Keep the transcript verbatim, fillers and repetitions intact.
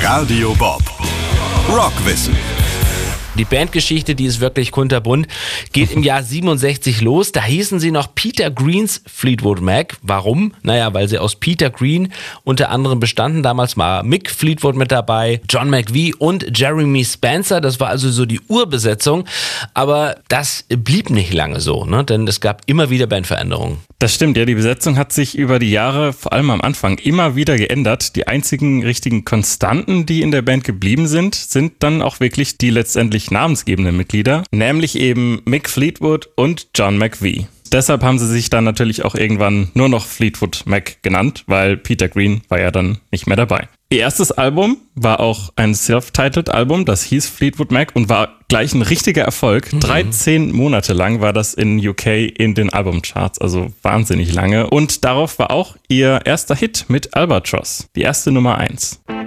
Radio Bob. Rockwissen. Die Bandgeschichte, die ist wirklich kunterbunt, geht im Jahr siebenundsechzig los. Da hießen sie noch Peter Greens Fleetwood Mac. Warum? Naja, weil sie aus Peter Green unter anderem bestanden. Damals war Mick Fleetwood mit dabei, John McVie und Jeremy Spencer. Das war also so die Urbesetzung. Aber das blieb nicht lange so, ne? Denn es gab immer wieder Bandveränderungen. Das stimmt, ja. Die Besetzung hat sich über die Jahre, vor allem am Anfang, immer wieder geändert. Die einzigen richtigen Konstanten, die in der Band geblieben sind, sind dann auch wirklich die letztendlich namensgebenden Mitglieder, nämlich eben Mick Fleetwood und John McVie. Deshalb haben sie sich dann natürlich auch irgendwann nur noch Fleetwood Mac genannt, weil Peter Green war ja dann nicht mehr dabei. Ihr erstes Album war auch ein Self-Titled Album, das hieß Fleetwood Mac und war gleich ein richtiger Erfolg. Mhm. dreizehn Monate lang war das in U K in den Albumcharts, also wahnsinnig lange. Und darauf war auch ihr erster Hit mit Albatross, die erste Nummer eins.